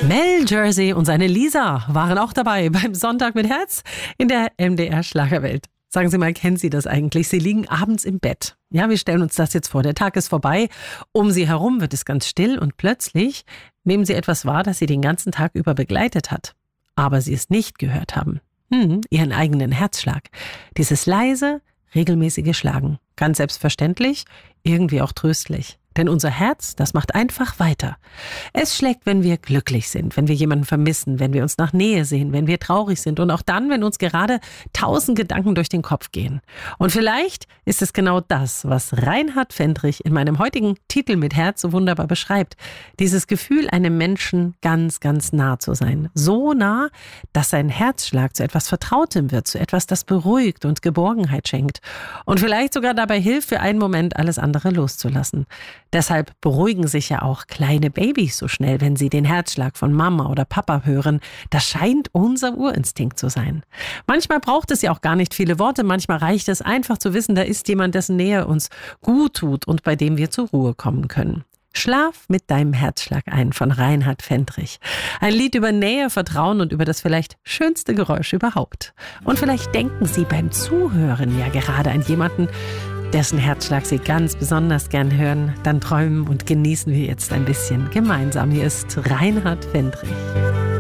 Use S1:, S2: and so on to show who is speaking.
S1: Mel Jersey und seine Lisa waren auch dabei beim Sonntag mit Herz in der MDR Schlagerwelt. Sagen Sie mal, kennen Sie das eigentlich? Sie liegen abends im Bett. Ja, wir stellen uns das jetzt vor. Der Tag ist vorbei. Um Sie herum wird es ganz still und plötzlich nehmen Sie etwas wahr, das Sie den ganzen Tag über begleitet hat. Aber Sie es nicht gehört haben. Ihren eigenen Herzschlag. Dieses leise, regelmäßige Schlagen. Ganz selbstverständlich, irgendwie auch tröstlich. Denn unser Herz, das macht einfach weiter. Es schlägt, wenn wir glücklich sind, wenn wir jemanden vermissen, wenn wir uns nach Nähe sehen, wenn wir traurig sind und auch dann, wenn uns gerade 1000 Gedanken durch den Kopf gehen. Und vielleicht ist es genau das, was Reinhard Fendrich in meinem heutigen Titel mit Herz so wunderbar beschreibt. Dieses Gefühl, einem Menschen ganz, ganz nah zu sein. So nah, dass sein Herzschlag zu etwas Vertrautem wird, zu etwas, das beruhigt und Geborgenheit schenkt. Und vielleicht sogar dabei hilft, für einen Moment alles andere loszulassen. Deshalb beruhigen sich ja auch kleine Babys so schnell, wenn sie den Herzschlag von Mama oder Papa hören. Das scheint unser Urinstinkt zu sein. Manchmal braucht es ja auch gar nicht viele Worte. Manchmal reicht es einfach zu wissen, da ist jemand, dessen Nähe uns gut tut und bei dem wir zur Ruhe kommen können. Schlaf mit deinem Herzschlag ein von Reinhard Fendrich. Ein Lied über Nähe, Vertrauen und über das vielleicht schönste Geräusch überhaupt. Und vielleicht denken Sie beim Zuhören ja gerade an jemanden, dessen Herzschlag Sie ganz besonders gern hören. Dann träumen und genießen wir jetzt ein bisschen gemeinsam. Hier ist Reinhard Fendrich.